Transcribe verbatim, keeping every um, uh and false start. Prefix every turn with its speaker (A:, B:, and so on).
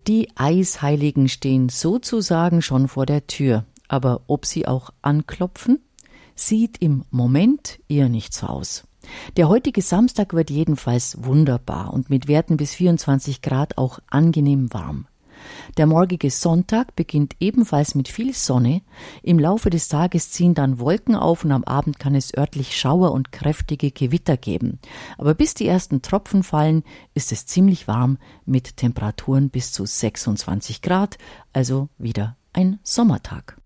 A: Die Eisheiligen stehen sozusagen schon vor der Tür. Aber ob sie auch anklopfen? Sieht im Moment eher nicht so aus. Der heutige Samstag wird jedenfalls wunderbar und mit Werten bis vierundzwanzig Grad auch angenehm warm. Der morgige Sonntag beginnt ebenfalls mit viel Sonne. Im Laufe des Tages ziehen dann Wolken auf und am Abend kann es örtlich Schauer und kräftige Gewitter geben. Aber bis die ersten Tropfen fallen, ist es ziemlich warm mit Temperaturen bis zu sechsundzwanzig Grad, also wieder ein Sommertag.